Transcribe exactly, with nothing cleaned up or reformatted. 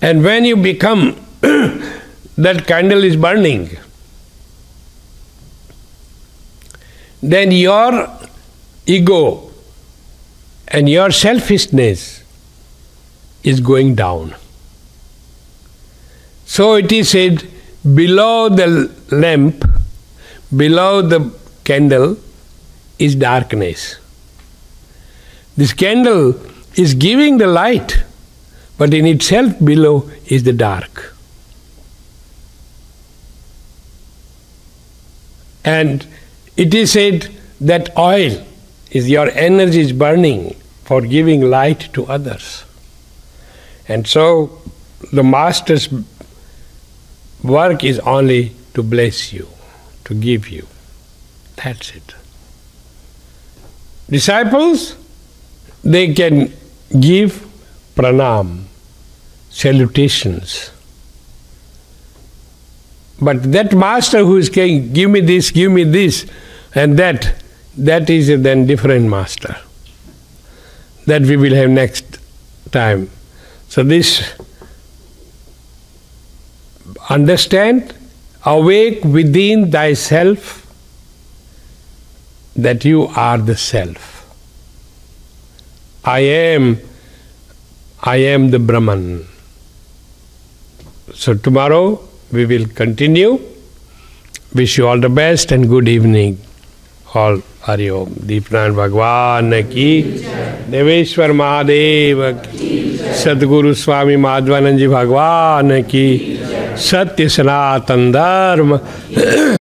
And when you become, that candle is burning, then your ego and your selfishness is going down. So it is said, below the lamp, below the candle is darkness. This candle is giving the light, but in itself below is the dark. And it is said that oil is your energy is burning for giving light to others. And so the Master's work is only to bless you, to give you. That's it. Disciples, they can give pranam, salutations. But that Master who is saying, give me this, give me this, and that, that is a then different Master. That we will have next time. So this, understand, awake within thyself that you are the self. I am, I am the Brahman. So tomorrow we will continue. Wish you all the best and good evening. All Hari Om. Deepnand Bhagwan ki, Deveshwar Mahadev ki, Sadguru Swami Madhvanand Ji Bhagwan ki, Satya Sanatan Dharma.